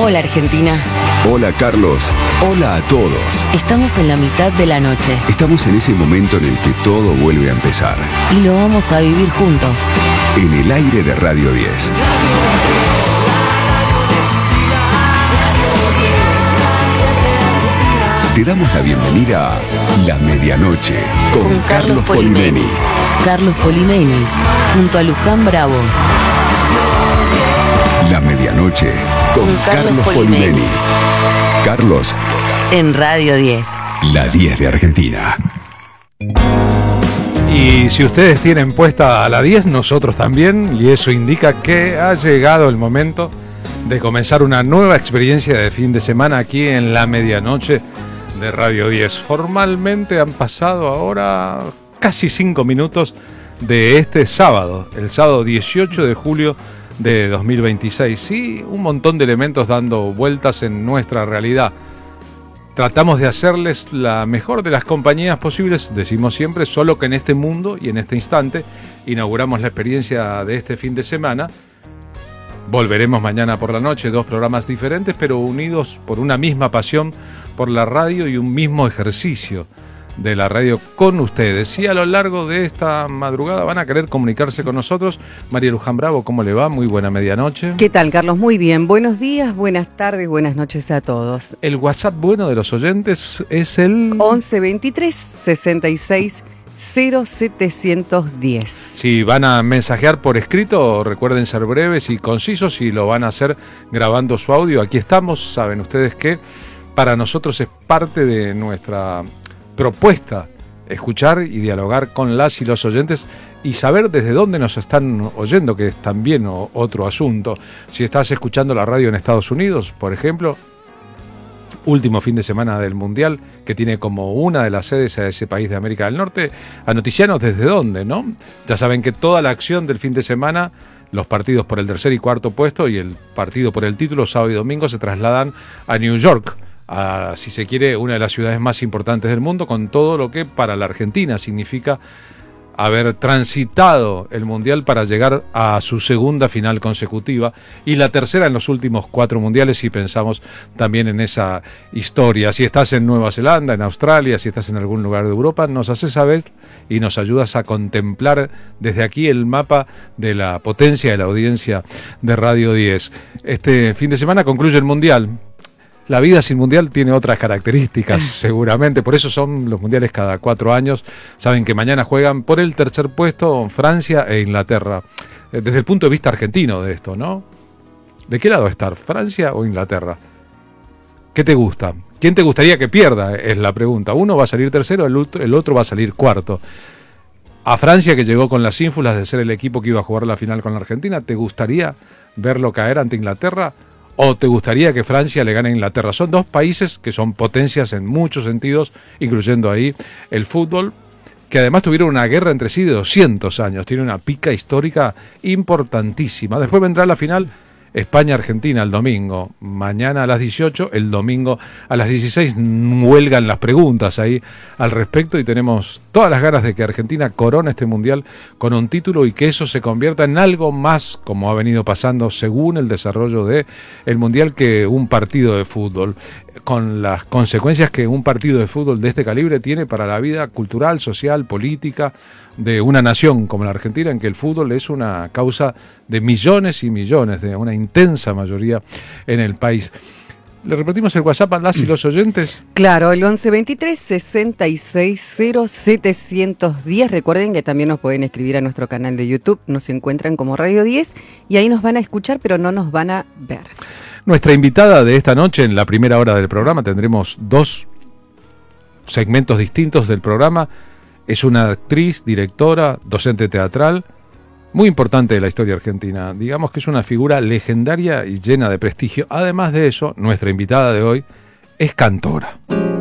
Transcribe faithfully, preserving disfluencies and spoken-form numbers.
Hola Argentina. Hola Carlos. Hola a todos. Estamos en la mitad de la noche. Estamos en ese momento en el que todo vuelve a empezar. Y lo vamos a vivir juntos. En el aire de Radio diez. Te damos la bienvenida a La Medianoche con, con Carlos, Carlos Polimeni. Carlos Polimeni, junto a Luján Bravo. La Medianoche con, con Carlos, Carlos Polimeni. Polimeni. Carlos. En Radio diez. La diez de Argentina. Y si ustedes tienen puesta a la diez, nosotros también, y eso indica que ha llegado el momento de comenzar una nueva experiencia de fin de semana aquí en La Medianoche de Radio diez. Formalmente han pasado ahora casi cinco minutos de este sábado, el sábado dieciocho de julio de dos mil veintiséis. Sí, un montón de elementos dando vueltas en nuestra realidad. Tratamos de hacerles la mejor de las compañías posibles, decimos siempre, solo que en este mundo y en este instante inauguramos la experiencia de este fin de semana. Volveremos mañana por la noche, dos programas diferentes, pero unidos por una misma pasión por la radio y un mismo ejercicio de la radio con ustedes. Y a lo largo de esta madrugada van a querer comunicarse con nosotros. María Luján Bravo, ¿cómo le va? Muy buena medianoche. ¿Qué tal, Carlos? Muy bien. Buenos días, buenas tardes, buenas noches a todos. El WhatsApp bueno de los oyentes es el... once veintitrés sesenta y seis cero setecientos diez. Si van a mensajear por escrito, recuerden ser breves y concisos. Si lo van a hacer grabando su audio, aquí estamos. Saben ustedes que para nosotros es parte de nuestra propuesta escuchar y dialogar con las y los oyentes y saber desde dónde nos están oyendo, que es también otro asunto. Si estás escuchando la radio en Estados Unidos, por ejemplo, último fin de semana del Mundial, que tiene como una de las sedes a ese país de América del Norte, a noticianos desde dónde, ¿no? Ya saben que toda la acción del fin de semana, los partidos por el tercer y cuarto puesto y el partido por el título, sábado y domingo, se trasladan a New York, a, si se quiere, una de las ciudades más importantes del mundo, con todo lo que para la Argentina significa haber transitado el Mundial para llegar a su segunda final consecutiva y la tercera en los últimos cuatro mundiales, si pensamos también en esa historia. Si estás en Nueva Zelanda, en Australia, si estás en algún lugar de Europa, nos haces saber y nos ayudas a contemplar desde aquí el mapa de la potencia de la audiencia de Radio diez. Este fin de semana concluye el Mundial. La vida sin mundial tiene otras características, seguramente, por eso son los mundiales cada cuatro años. Saben que mañana juegan por el tercer puesto Francia e Inglaterra. Desde el punto de vista argentino de esto, ¿no? ¿De qué lado estar, Francia o Inglaterra? ¿Qué te gusta? ¿Quién te gustaría que pierda? Es la pregunta. Uno va a salir tercero, el otro, el otro va a salir cuarto. A Francia, que llegó con las ínfulas de ser el equipo que iba a jugar la final con la Argentina, ¿te gustaría verlo caer ante Inglaterra? ¿O te gustaría que Francia le gane a Inglaterra? Son dos países que son potencias en muchos sentidos, incluyendo ahí el fútbol, que además tuvieron una guerra entre sí de doscientos años. Tiene una pica histórica importantísima. Después vendrá la final España-Argentina el domingo. Mañana a las dieciocho, el domingo a las dieciséis. Huelgan las preguntas ahí al respecto y tenemos todas las ganas de que Argentina corone este mundial con un título y que eso se convierta en algo más, como ha venido pasando según el desarrollo del mundial, que un partido de fútbol, con las consecuencias que un partido de fútbol de este calibre tiene para la vida cultural, social, política de una nación como la Argentina, en que el fútbol es una causa de millones y millones, de una intensa mayoría en el país. ¿Le repetimos el WhatsApp a las y los oyentes? Claro, el once veintitrés sesenta y seis cero setecientos diez. Recuerden que también nos pueden escribir a nuestro canal de YouTube, nos encuentran como Radio diez y ahí nos van a escuchar, pero no nos van a ver. Nuestra invitada de esta noche, en la primera hora del programa, tendremos dos segmentos distintos del programa. Es una actriz, directora, docente teatral, muy importante de la historia argentina. Digamos que es una figura legendaria y llena de prestigio. Además de eso, nuestra invitada de hoy es cantora.